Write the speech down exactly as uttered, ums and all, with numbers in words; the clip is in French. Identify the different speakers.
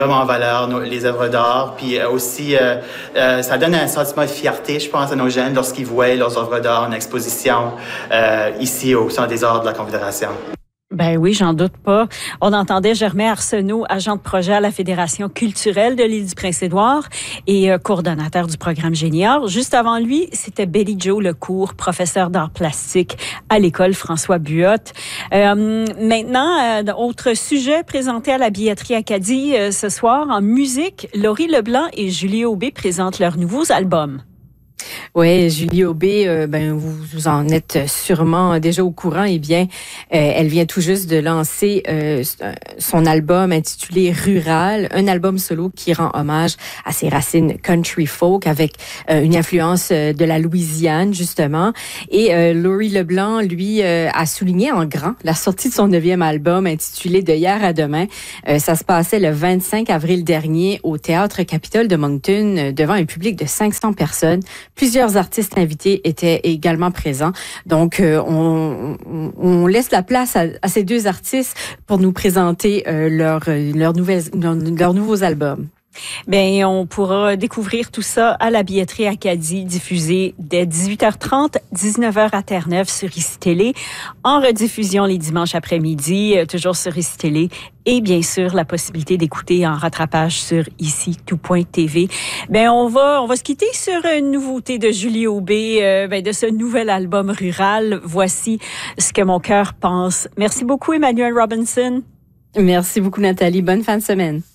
Speaker 1: vraiment en valeur nos, les œuvres d'art. Puis euh, aussi, euh, euh, ça donne un sentiment de fierté, je pense, à nos jeunes lorsqu'ils voient leurs œuvres d'art en exposition euh, ici au Centre des arts de la Confédération.
Speaker 2: Ben oui, j'en doute pas. On entendait Germain Arsenault, agent de projet à la Fédération culturelle de l'île du Prince-Édouard et euh, coordonnateur du programme Génial. Juste avant lui, c'était Betty Jo Lecourt, professeur d'art plastique à l'école François Buotte. Euh, maintenant, euh, autre sujet présenté à la billetterie Acadie euh, ce soir en musique, Laurie Leblanc et Julie Aubé présentent leurs nouveaux albums.
Speaker 3: Oui, Julie Aubé, euh, ben vous, vous en êtes sûrement déjà au courant. Eh bien, euh, elle vient tout juste de lancer euh, son album intitulé Rural, un album solo qui rend hommage à ses racines country folk avec euh, une influence euh, de la Louisiane justement. Et euh, Laurie Leblanc, lui, euh, a souligné en grand la sortie de son neuvième album intitulé De hier à demain. Euh, ça se passait le vingt-cinq avril dernier au Théâtre Capitole de Moncton euh, devant un public de cinq cents personnes. Plusieurs artistes invités étaient également présents. Donc, euh, on, on, on laisse la place à, à ces deux artistes pour nous présenter euh, leurs leur nouvelles, leur, leurs nouveaux albums.
Speaker 2: Bien, on pourra découvrir tout ça à la billetterie Acadie, diffusée dès dix-huit heures trente, dix-neuf heures à Terre-Neuve sur Ici Télé, en rediffusion les dimanches après-midi, toujours sur Ici Télé, et bien sûr la possibilité d'écouter en rattrapage sur ici tout point t v. Ben on va on va se quitter sur une nouveauté de Julie Aubé, euh, ben, de ce nouvel album Rural. Voici ce que mon cœur pense. Merci beaucoup Emmanuel Robinson.
Speaker 3: Merci beaucoup Nathalie. Bonne fin de semaine.